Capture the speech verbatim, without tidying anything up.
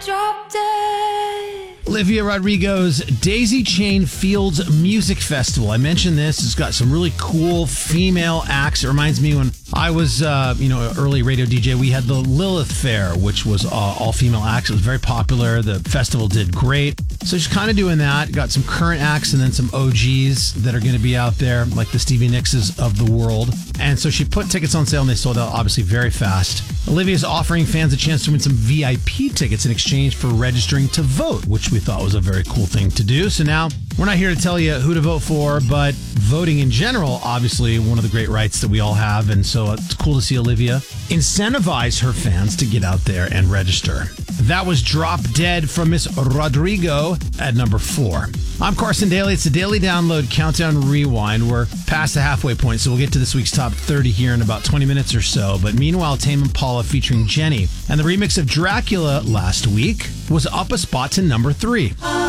drop dead. Olivia Rodrigo's Daisy Chain Fields Music Festival. I mentioned this. It's got some really cool female acts. It reminds me when I was, uh, you know, early radio D J, we had the Lilith Fair, which was uh, all female acts. It was very popular. The festival did great. So she's kind of doing that. Got some current acts and then some O Gs that are going to be out there, like the Stevie Nickses of the world. And so she put tickets on sale and they sold out obviously very fast. Olivia's offering fans a chance to win some V I P tickets in exchange for registering to vote, which we thought was a very cool thing to do. So now we're not here to tell you who to vote for, but voting in general, obviously one of the great rights that we all have. And so it's cool to see Olivia incentivize her fans to get out there and register. That was Drop Dead from Miss Rodrigo at number four. I'm Carson Daly. It's the Daily Download Countdown Rewind. We're past the halfway point, so we'll get to this week's top thirty here in about twenty minutes or so. But meanwhile, Tame Impala featuring Jenny and the remix of Dracula last week was up a spot to number three.